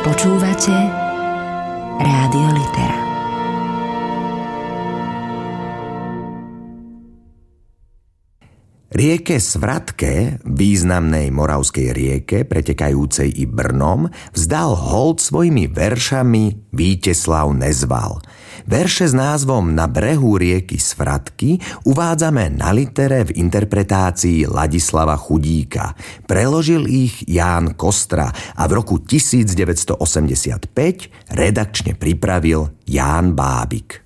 Počúvate Rádio Litera. Rieke Svratke, významnej moravskej rieke, pretekajúcej i Brnom, vzdal hold svojimi veršami Víteslav Nezval. Verše s názvom Na brehu rieky Svratky uvádzame na litere v interpretácii Ladislava Chudíka. Preložil ich Ján Kostra a v roku 1985 redakčne pripravil Ján Bábik.